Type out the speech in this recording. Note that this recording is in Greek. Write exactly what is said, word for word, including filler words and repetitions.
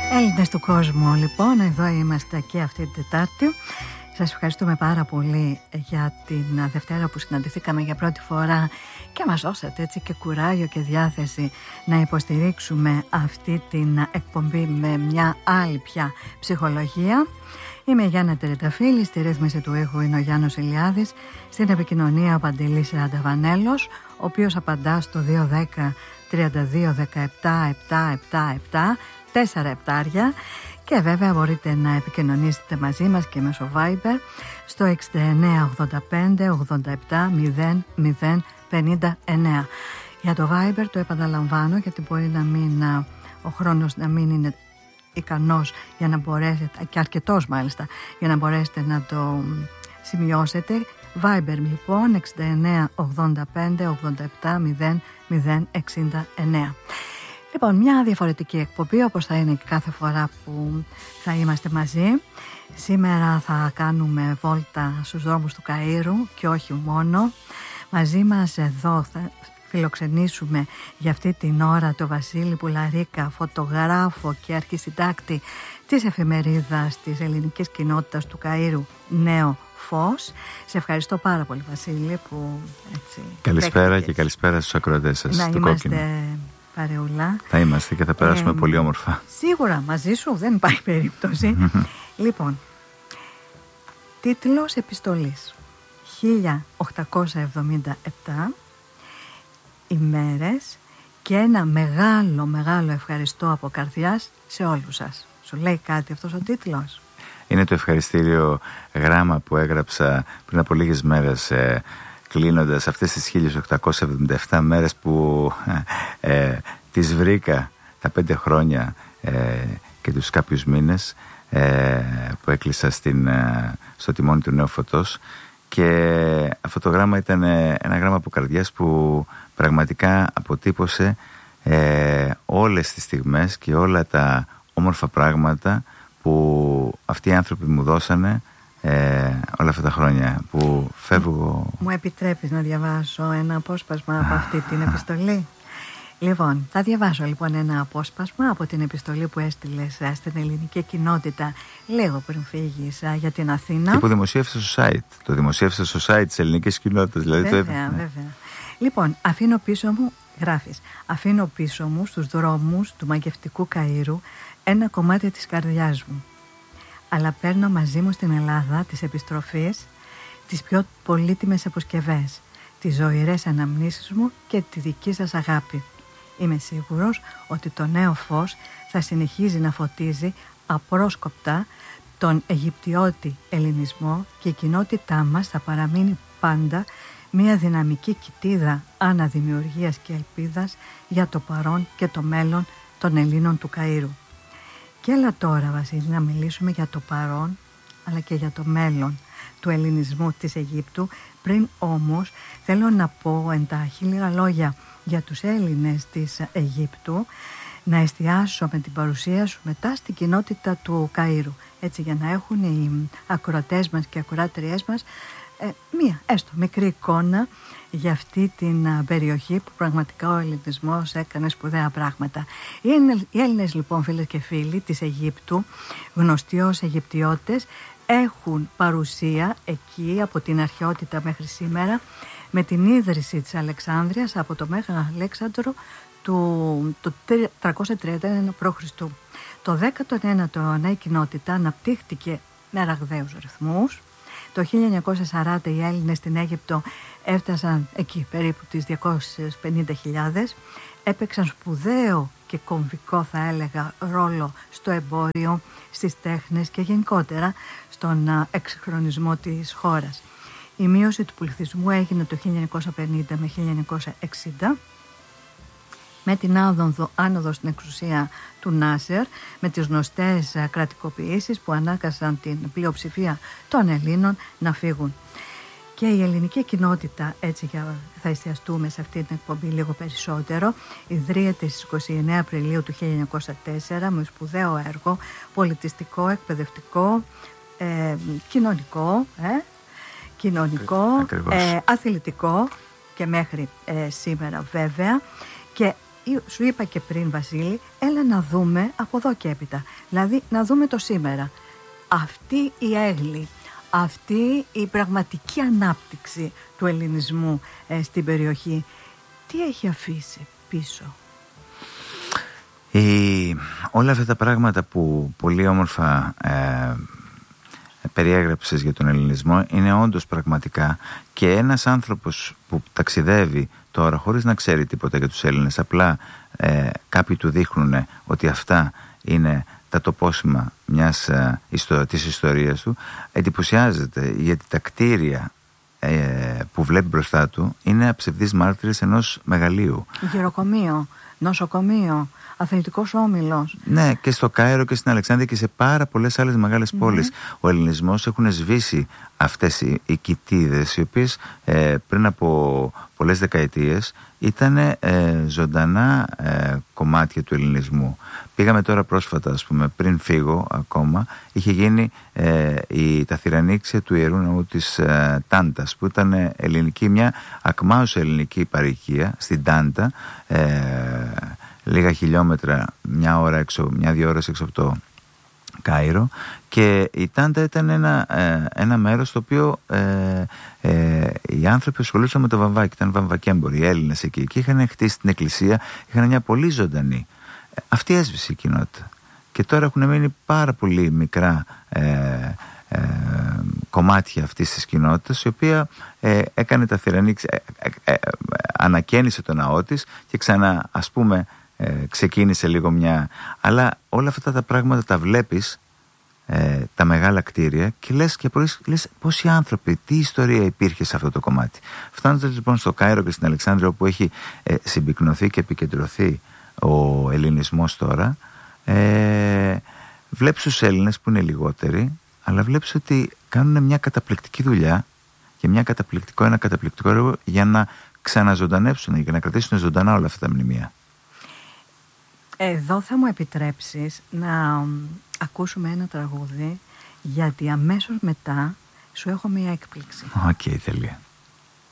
Έλληνες του κόσμου, λοιπόν, εδώ είμαστε και αυτή την Τετάρτη. Σας ευχαριστούμε πάρα πολύ για την Δευτέρα που συναντηθήκαμε για πρώτη φορά και μας δώσατε έτσι και κουράγιο και διάθεση να υποστηρίξουμε αυτή την εκπομπή με μια άλλη πια ψυχολογία. Είμαι η Γιάννα Τερεταφίλη, στη ρύθμιση του ήχου είναι ο Γιάννος Ηλιάδης, στην επικοινωνία ο Παντελής Ρανταβανέλος, ο οποίος απαντά στο δύο δέκα τριάντα δύο δεκαεπτά επτά επτά επτά, τέσσερα επτάρια, και βέβαια μπορείτε να επικοινωνήσετε μαζί μας και μέσω Viber στο εξήντα εννέα ογδόντα πέντε ογδόντα επτά μηδέν μηδέν πενήντα εννέα. Για το Viber το επαναλαμβάνω γιατί μπορεί να μην, ο χρόνος να μην είναι ικανός για να μπορέσετε, και αρκετός μάλιστα, για να μπορέσετε να το σημειώσετε. Viber λοιπόν εξήντα εννέα ογδόντα πέντε ογδόντα επτά μηδέν μηδέν εξήντα εννέα. Λοιπόν, μια διαφορετική εκπομπή όπως θα είναι και κάθε φορά που θα είμαστε μαζί. Σήμερα θα κάνουμε βόλτα στους δρόμους του Καΐρου και όχι μόνο. Μαζί μας εδώ θα φιλοξενήσουμε για αυτή την ώρα το Βασίλη Πουλαρίκα, φωτογράφο και αρχισυντάκτη της εφημερίδας της ελληνικής κοινότητας του Καΐρου Νέο Φως. Σε ευχαριστώ πάρα πολύ, Βασίλη, που έτσι... Καλησπέρα δέχτηκες. Και καλησπέρα στους ακροατές σας. Να στο είμαστε κόκκινο. Παρεούλα. Θα είμαστε και θα περάσουμε ε, πολύ όμορφα. Σίγουρα, μαζί σου δεν υπάρχει περίπτωση. Λοιπόν, τίτλος επιστολής χίλια οκτακόσια εβδομήντα επτά, ημέρες και ένα μεγάλο μεγάλο ευχαριστώ από καρδιάς σε όλους σας. Σου λέει κάτι αυτός ο τίτλος? Είναι το ευχαριστήριο γράμμα που έγραψα πριν από λίγες μέρες, ε, κλείνοντας αυτές τις χίλια οκτακόσιες εβδομήντα επτά μέρες που ε, τις βρήκα τα πέντε χρόνια ε, και τους κάποιους μήνες ε, που έκλεισα στην, ε, στο τιμόνι του Νέου Φωτός. Και αυτό το γράμμα ήταν ένα γράμμα από καρδιάς που πραγματικά αποτύπωσε ε, όλες τις στιγμές και όλα τα όμορφα πράγματα που αυτοί οι άνθρωποι μου δώσανε ε, όλα αυτά τα χρόνια που φεύγω. Μου επιτρέπεις να διαβάσω ένα απόσπασμα από αυτή την επιστολή? Λοιπόν, θα διαβάσω λοιπόν ένα απόσπασμα από την επιστολή που έστειλες στην ελληνική κοινότητα λίγο πριν φύγεις για την Αθήνα. Και που δημοσίευσε στο site. Το δημοσίευσε στο site της ελληνικής κοινότητας. Δηλαδή βέβαια, το έπαιρνε. βέβαια. Λοιπόν, αφήνω πίσω μου, γράφεις, αφήνω πίσω μου στους δρόμους του μαγευτικού Καΐρου ένα κομμάτι της καρδιάς μου. Αλλά παίρνω μαζί μου στην Ελλάδα της επιστροφής τις πιο πολύτιμες αποσκευές, τις ζωηρές αναμνήσεις μου και τη δική σας αγάπη. Είμαι σίγουρος ότι το Νέο Φως θα συνεχίζει να φωτίζει απρόσκοπτα τον Αιγυπτιώτη ελληνισμό και η κοινότητά μας θα παραμείνει πάντα μια δυναμική κοιτίδα αναδημιουργίας και ελπίδας για το παρόν και το μέλλον των Ελλήνων του Καΐρου. Και έλα τώρα, Βασίλη, να μιλήσουμε για το παρόν αλλά και για το μέλλον του ελληνισμού της Αιγύπτου. Πριν όμως θέλω να πω εντάχει λίγα λόγια για τους Έλληνες της Αιγύπτου, να εστιάσω με την παρουσία σου μετά στην κοινότητα του Καΐρου, έτσι για να έχουν οι ακροατές μας και οι ακροάτριές μας ε, μία έστω μικρή εικόνα για αυτή την περιοχή που πραγματικά ο ελληνισμός έκανε σπουδαία πράγματα. Οι Έλληνες λοιπόν, φίλες και φίλοι της Αιγύπτου, γνωστοί ως Αιγυπτιώτες, έχουν παρουσία εκεί από την αρχαιότητα μέχρι σήμερα, με την ίδρυση της Αλεξάνδρειας από το Μέγα Αλέξανδρο του το τριακόσια τριάντα ένα π.Χ. Το δέκατο ένατο αιώνα η κοινότητα αναπτύχθηκε με ραγδαίους ρυθμούς. Το χίλια εννιακόσια σαράντα οι Έλληνες στην Αίγυπτο έφτασαν εκεί περίπου τις διακόσιες πενήντα χιλιάδες. Έπαιξαν σπουδαίο και κομβικό, θα έλεγα, ρόλο στο εμπόριο, στις τέχνες και γενικότερα στον εξυγχρονισμό της χώρας. Η μείωση του πληθυσμού έγινε το χίλια εννιακόσια πενήντα με χίλια εννιακόσια εξήντα με την άνοδο, άνοδο στην εξουσία του Νάσερ, με τις γνωστές κρατικοποιήσεις που ανάγκασαν την πλειοψηφία των Ελλήνων να φύγουν. Και η ελληνική κοινότητα, έτσι θα εστιαστούμε σε αυτή την εκπομπή λίγο περισσότερο, ιδρύεται στις είκοσι εννέα Απριλίου του χίλια εννιακόσια τέσσερα με σπουδαίο έργο πολιτιστικό, εκπαιδευτικό, ε, κοινωνικό, ε, κοινωνικό ε, αθλητικό και μέχρι ε, σήμερα βέβαια. Και σου είπα και πριν, Βασίλη, έλα να δούμε από εδώ και έπειτα. Δηλαδή να δούμε το σήμερα. Αυτή η έγλη, αυτή η πραγματική ανάπτυξη του ελληνισμού ε, στην περιοχή, τι έχει αφήσει πίσω? Η, όλα αυτά τα πράγματα που πολύ όμορφα ε, περιέγραψες για τον ελληνισμό είναι όντως πραγματικά, και ένας άνθρωπος που ταξιδεύει τώρα χωρίς να ξέρει τίποτα για τους Έλληνες, απλά ε, κάποιοι του δείχνουν ότι αυτά είναι τα τοπόσημα μιας ε, ιστο, της ιστορίας του, εντυπωσιάζεται, γιατί τα κτίρια ε, που βλέπει μπροστά του είναι αψευδείς μάρτυρες ενός μεγαλείου. Γεροκομείο, νοσοκομείο, αθλητικός όμιλος. Ναι, και στο Κάιρο και στην Αλεξάνδρεια και σε πάρα πολλές άλλες μεγάλες Ναι. πόλεις. Ο ελληνισμός έχουν σβήσει αυτές οι, οι κοιτίδες, οι οποίες ε, πριν από πολλές δεκαετίες ήταν ε, ζωντανά ε, κομμάτια του ελληνισμού. Πήγαμε τώρα πρόσφατα, ας πούμε, πριν φύγω ακόμα, είχε γίνει ε, η, τα θυρανίξια του Ιερού Ναού της ε, Τάντας, που ήταν ελληνική, μια ακμάουσα ελληνική παροικία στην Τάντα, ε, λίγα χιλιόμετρα, μια ώρα έξω, μια-δύο ώρες έξω από το Κάιρο, και η Τάντα ήταν ένα, ε, ένα μέρος στο οποίο ε, ε, οι άνθρωποι ασχολούσαν με το βαμβάκι, ήταν βαμβακέμποροι, οι Έλληνες εκεί, και είχαν χτίσει την εκκλησία, είχαν μια πολύ ζωντανή. Αυτή έσβησε η κοινότητα και τώρα έχουν μείνει πάρα πολύ μικρά ε, ε, κομμάτια αυτής της κοινότητας, η οποία ε, έκανε τα θυρανίξια, ε, ε, ε, ανακαίνισε το ναό της και ξανά, ας πούμε, ε, ξεκίνησε λίγο μια... Αλλά όλα αυτά τα πράγματα τα βλέπεις, ε, τα μεγάλα κτίρια, και λες, και μπορείς, λες πόσοι άνθρωποι, τι ιστορία υπήρχε σε αυτό το κομμάτι. Φτάνοντας λοιπόν στο Κάιρο και στην Αλεξάνδρεια, όπου έχει ε, συμπυκνωθεί και επικεντρωθεί ο ελληνισμός τώρα, ε, βλέπεις τους Έλληνες που είναι λιγότεροι, αλλά βλέπεις ότι κάνουν μια καταπληκτική δουλειά και μια καταπληκτικό, ένα καταπληκτικό έργο για να ξαναζωντανέψουν, για να κρατήσουν ζωντανά όλα αυτά τα μνημεία. Εδώ θα μου επιτρέψεις να ακούσουμε ένα τραγούδι, γιατί αμέσως μετά σου έχω μια έκπληξη. Οκ, okay, τέλεια.